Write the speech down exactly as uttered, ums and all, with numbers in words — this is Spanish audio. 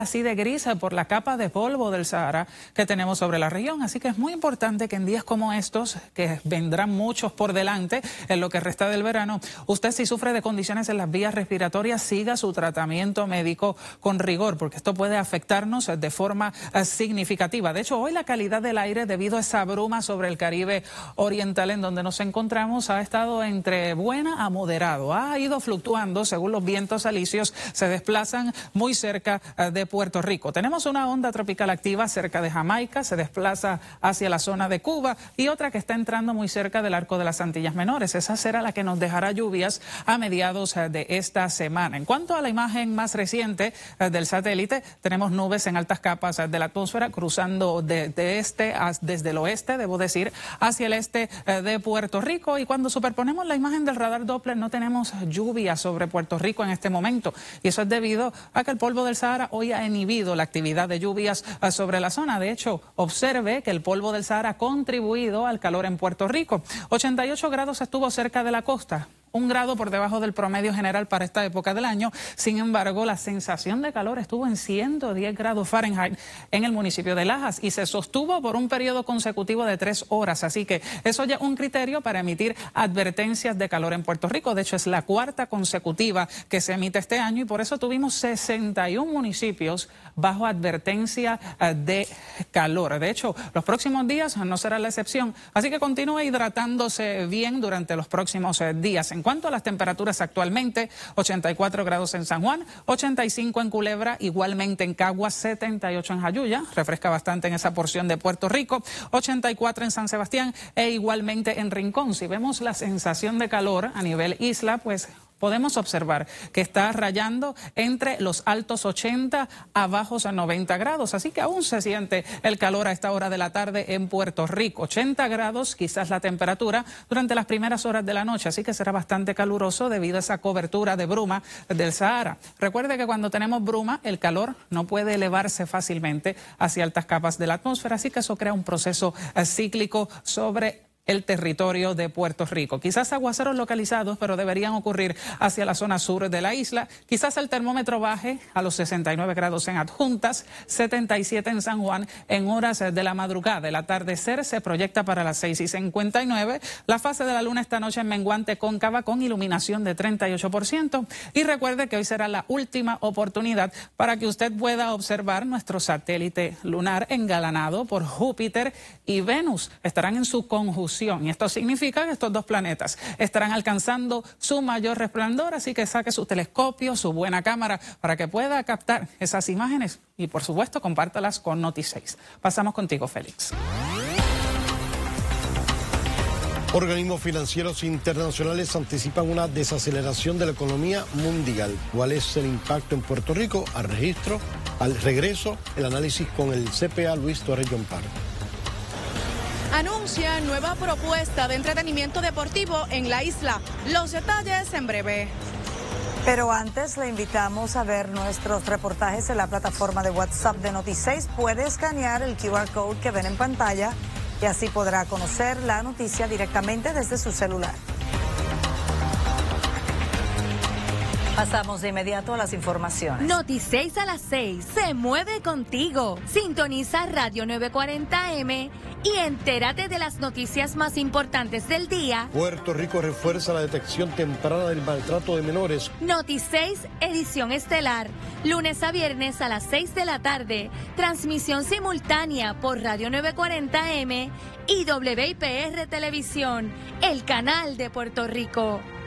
así de gris por la capa de polvo del Sahara que tenemos sobre la región. Así que es muy importante que en días como estos, que vendrán muchos por delante en lo que resta del verano, usted, si sufre de condiciones en las vías respiratorias, siga su tratamiento médico con rigor, porque esto puede afectarnos de forma significativa. De hecho, hoy la calidad del aire, debido a esa bruma sobre el Caribe oriental en donde nos encontramos, ha estado entre buena a moderado. Ha ido fluctuando según los vientos alisios se desplazan muy cerca de Puerto Rico. Tenemos una onda tropical activa cerca de Jamaica, se desplaza hacia la zona de Cuba, y otra que está entrando muy cerca del arco de las Antillas Menores. Esa será la que nos dejará lluvias a mediados de esta semana. En cuanto a la imagen más reciente del satélite, tenemos nubes en altas capas de la atmósfera cruzando de, de este, desde el oeste, debo decir, hacia el este de Puerto Rico, y cuando superponemos la imagen del radar Doppler no tenemos lluvia sobre Puerto Rico en este momento, y eso es debido a que el polvo del Sahara hoy ha inhibido la actividad de lluvias sobre la zona. De hecho, observe que el polvo del Sahara ha contribuido al calor en Puerto Rico. ochenta y ocho grados estuvo cerca de la costa, un grado por debajo del promedio general para esta época del año. Sin embargo, la sensación de calor estuvo en ciento diez grados Fahrenheit en el municipio de Lajas y se sostuvo por un periodo consecutivo de tres horas. Así que eso ya es un criterio para emitir advertencias de calor en Puerto Rico. De hecho, es la cuarta consecutiva que se emite este año, y por eso tuvimos sesenta y un municipios bajo advertencia de calor. De hecho, los próximos días no será la excepción. Así que continúe hidratándose bien durante los próximos días. En cuanto a las temperaturas actualmente, ochenta y cuatro grados en San Juan, ochenta y cinco en Culebra, igualmente en Caguas, setenta y ocho en Jayuya, refresca bastante en esa porción de Puerto Rico, ochenta y cuatro en San Sebastián e igualmente en Rincón. Si vemos la sensación de calor a nivel isla, pues podemos observar que está rayando entre los altos ochenta a bajos a noventa grados, así que aún se siente el calor a esta hora de la tarde en Puerto Rico. ochenta grados quizás la temperatura durante las primeras horas de la noche, así que será bastante caluroso debido a esa cobertura de bruma del Sahara. Recuerde que cuando tenemos bruma, el calor no puede elevarse fácilmente hacia altas capas de la atmósfera, así que eso crea un proceso cíclico sobre el territorio de Puerto Rico. Quizás aguaceros localizados, pero deberían ocurrir hacia la zona sur de la isla. Quizás el termómetro baje a los sesenta y nueve grados en Adjuntas, setenta y siete en San Juan en horas de la madrugada. El atardecer se proyecta para las seis y cincuenta y nueve. La fase de la luna esta noche en menguante cóncava con iluminación de treinta y ocho por ciento. Y recuerde que hoy será la última oportunidad para que usted pueda observar nuestro satélite lunar engalanado por Júpiter y Venus. Estarán en su conjunción. Y esto significa que estos dos planetas estarán alcanzando su mayor resplandor, así que saque su telescopio, su buena cámara, para que pueda captar esas imágenes y, por supuesto, compártalas con Noti seis. Pasamos contigo, Félix. Organismos financieros internacionales anticipan una desaceleración de la economía mundial. ¿Cuál es el impacto en Puerto Rico? Al registro, al regreso, el análisis con el C P A Luis Torres Llompar. Anuncia nueva propuesta de entretenimiento deportivo en la isla. Los detalles en breve. Pero antes le invitamos a ver nuestros reportajes en la plataforma de WhatsApp de Noti seis. Puede escanear el Q R Code que ven en pantalla y así podrá conocer la noticia directamente desde su celular. Pasamos de inmediato a las informaciones. Noti seis a las seis se mueve contigo. Sintoniza Radio nueve cuarenta M y entérate de las noticias más importantes del día. Puerto Rico refuerza la detección temprana del maltrato de menores. Noti seis, edición estelar. Lunes a viernes a las seis de la tarde. Transmisión simultánea por Radio nueve cuarenta M y W I P R Televisión, el canal de Puerto Rico.